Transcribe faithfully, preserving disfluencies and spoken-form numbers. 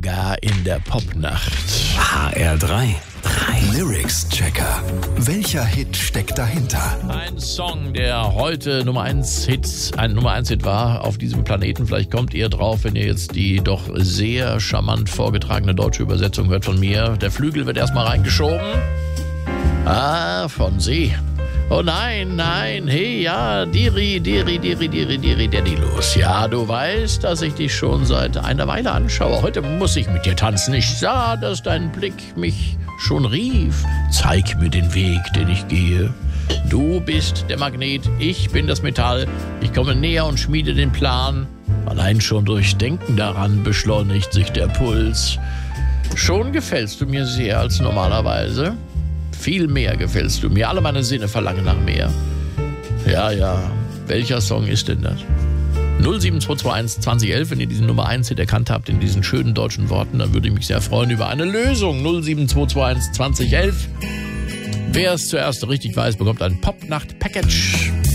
Gaga in der Popnacht. H R drei. Lyrics Checker. Welcher Hit steckt dahinter? Ein Song, der heute Nummer eins Hit, ein Nummer eins Hit war auf diesem Planeten. Vielleicht kommt ihr drauf, wenn ihr jetzt die doch sehr charmant vorgetragene deutsche Übersetzung hört von mir. Der Flügel wird erstmal reingeschoben. Ah, von Sie. Oh nein, nein, hey, ja, Diri, Diri, Diri, Diri, Diri, Daddy los. Ja, du weißt, dass ich dich schon seit einer Weile anschaue. Heute muss ich mit dir tanzen. Ich sah, dass dein Blick mich schon rief. Zeig mir den Weg, den ich gehe. Du bist der Magnet, ich bin das Metall. Ich komme näher und schmiede den Plan. Allein schon durch Denken daran beschleunigt sich der Puls. Schon gefällst du mir sehr als normalerweise. Viel mehr gefällst du mir. Alle meine Sinne verlangen nach mehr. Ja, ja. Welcher Song ist denn das? null sieben zwei zwei eins zwanzig elf, wenn ihr diesen Nummer eins Hit erkannt habt in diesen schönen deutschen Worten, dann würde ich mich sehr freuen über eine Lösung. null sieben zwei zwei eins zwanzig elf. Wer es zuerst richtig weiß, bekommt ein Popnacht-Package.